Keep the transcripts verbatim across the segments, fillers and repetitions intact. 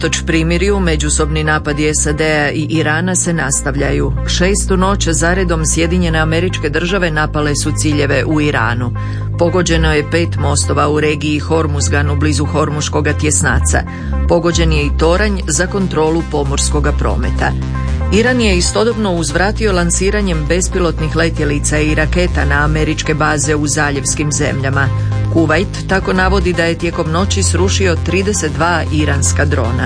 Unatoč primirju, međusobni napadi S A D-a i Irana se nastavljaju. Šestu noć zaredom Sjedinjene Američke Države napale su ciljeve u Iranu. Pogođeno je pet mostova u regiji Hormuzganu blizu Hormuškoga tjesnaca. Pogođen je i toranj za kontrolu pomorskoga prometa. Iran je istodobno uzvratio lansiranjem bespilotnih letjelica i raketa na američke baze u zaljevskim zemljama. Kuvajt tako navodi da je tijekom noći srušio trideset dva iranska drona.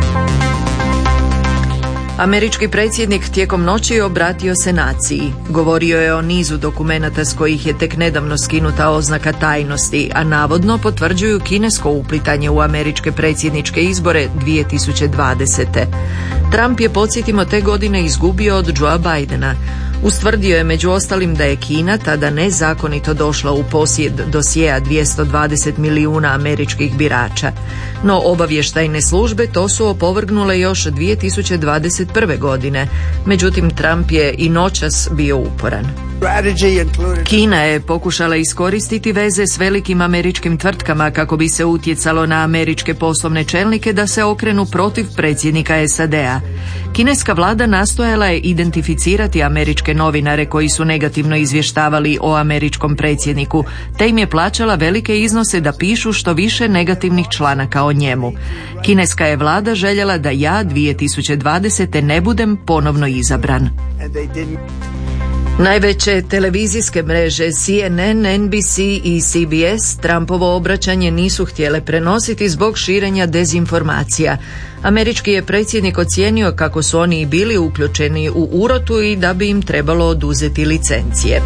Američki predsjednik tijekom noći obratio se naciji. Govorio je o nizu dokumenata s kojih je tek nedavno skinuta oznaka tajnosti, a navodno potvrđuju kinesko uplitanje u američke predsjedničke izbore dvije tisuće dvadesete. Trump je, podsjetimo, te godine izgubio od Joea Bidena. Ustvrdio je među ostalim da je Kina tada nezakonito došla u posjed dosjea dvjesto dvadeset milijuna američkih birača. No obavještajne službe to su opovrgnule još dvije tisuće dvadeset prve. godine. Međutim, Trump je i noćas bio uporan. Kina je pokušala iskoristiti veze s velikim američkim tvrtkama kako bi se utjecalo na američke poslovne čelnike da se okrenu protiv predsjednika S A D-a. Kineska vlada nastojala je identificirati američke novinare koji su negativno izvještavali o američkom predsjedniku, te im je plaćala velike iznose da pišu što više negativnih članaka o njemu. Kineska je vlada željela da ja dvije tisuće dvadesete. ne budem ponovno izabran. Najveće televizijske mreže C N N, N B C i C B S Trumpovo obraćanje nisu htjele prenositi zbog širenja dezinformacija. Američki je predsjednik ocijenio kako su oni i bili uključeni u urotu i da bi im trebalo oduzeti licencije.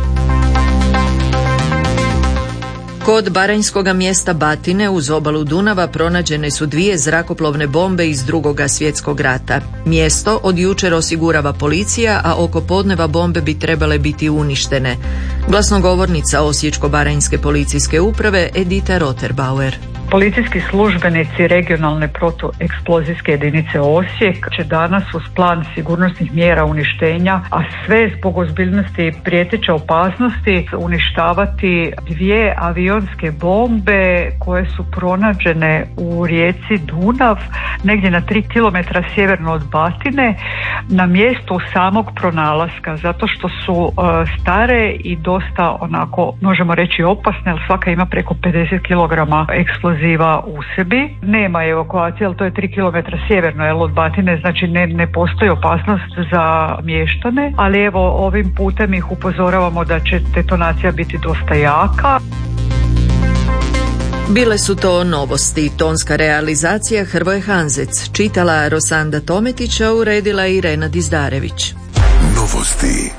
Kod baranjskoga mjesta Batine uz obalu Dunava pronađene su dvije zrakoplovne bombe iz Drugoga svjetskog rata. Mjesto od jučer osigurava policija, a oko podneva bombe bi trebale biti uništene. Glasnogovornica Osječko-baranjske policijske uprave Edita Roterbauer. Policijski službenici regionalne protueksplozijske jedinice Osijek će danas uz plan sigurnosnih mjera uništenja, a sve zbog ozbiljnosti prijeteće opasnosti, uništavati dvije avionske bombe koje su pronađene u rijeci Dunav, negdje na tri kilometra sjeverno od Batine, na mjestu samog pronalaska, zato što su uh, stare i dosta onako, možemo reći, opasne, jer svaka ima preko pedeset kilograma eksploziva u sebi. Nema evakuacije, ali to je tri kilometra sjeverno jel, od Batine, znači ne, ne postoji opasnost za mještane, ali evo ovim putem ih upozoravamo da će detonacija biti dosta jaka. Bile su to novosti. Tonska realizacija Hrvoje Hanzec. Čitala Rosanda Tometića, uredila Irena Dizdarević. Novosti.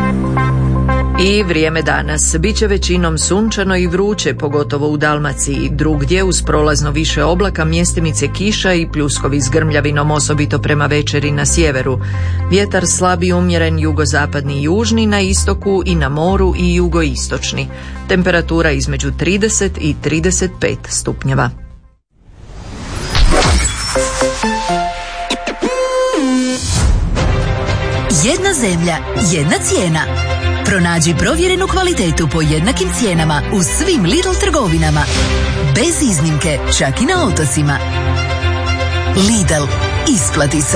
I vrijeme danas. Biće većinom sunčano i vruće, pogotovo u Dalmaciji. Drugdje uz prolazno više oblaka, mjestimice kiša i pljuskovi s grmljavinom, osobito prema večeri na sjeveru. Vjetar slab i umjeren jugozapadni i južni, na istoku i na moru i jugoistočni. Temperatura između trideset i trideset pet stupnjeva. Jedna zemlja, jedna cijena. Pronađi provjerenu kvalitetu po jednakim cijenama u svim Lidl trgovinama. Bez iznimke, čak i na otocima. Lidl, isplati se.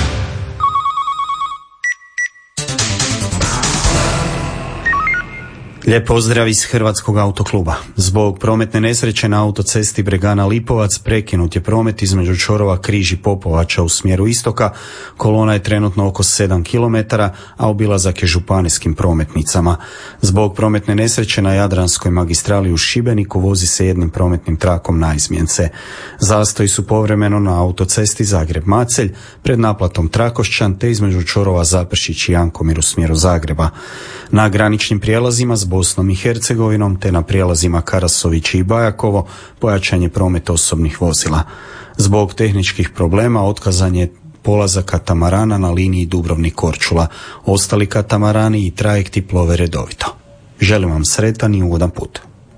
Lijep pozdrav iz Hrvatskog autokluba. Zbog prometne nesreće na autocesti Bregana Lipovac prekinut je promet između čvorova Križ i Popovača u smjeru istoka. Kolona je trenutno oko sedam kilometara, a obilazak je županijskim prometnicama. Zbog prometne nesreće na Jadranskoj magistrali u Šibeniku vozi se jednim prometnim trakom naizmjence. Zastoji su povremeno na autocesti Zagreb-Macelj, pred naplatom Trakošćan, te između čvorova Zaprešić i Jankomir u smjeru Zagreba. Na graničnim prijelazima s Bosnom i Hercegovinom te na prijelazima Karasović i Bajakovo pojačan je promet osobnih vozila. Zbog tehničkih problema otkazan je polazak katamarana na liniji Dubrovnik-Korčula. Ostali katamarani i trajekti plove redovito. Želim vam sretan i ugodan put.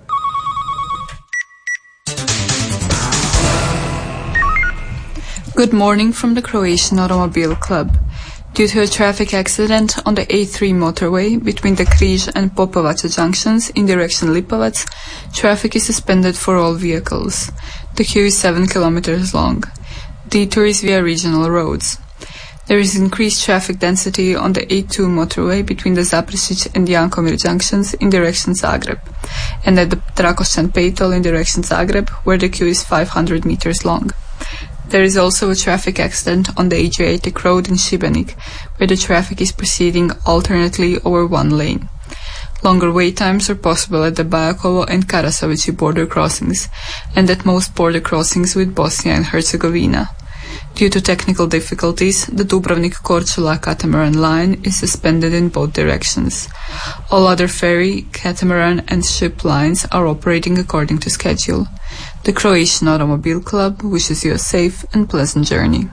Good morning from the Croatian Automobile Club. Due to a traffic accident on the A three motorway between the Križ and Popovača junctions in direction Lipovac, traffic is suspended for all vehicles. The queue is seven kilometers long. detours via regional roads. There is increased traffic density on the A two motorway between the Zaprešić and Jankomir junctions in direction Zagreb, and at the Trakošćan-Pejtol in direction Zagreb, where the queue is five hundred meters long. There is also a traffic accident on the Adriatic Road in Šibenik, where the traffic is proceeding alternately over one lane. Longer wait times are possible at the Bajakovo and Karasavici border crossings, and at most border crossings with Bosnia and Herzegovina. Due to technical difficulties, the Dubrovnik-Korčula catamaran line is suspended in both directions. All other ferry, catamaran and ship lines are operating according to schedule. The Croatian Automobile Club wishes you a safe and pleasant journey.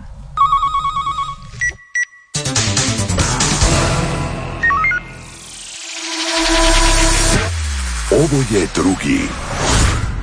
Ovo je drugi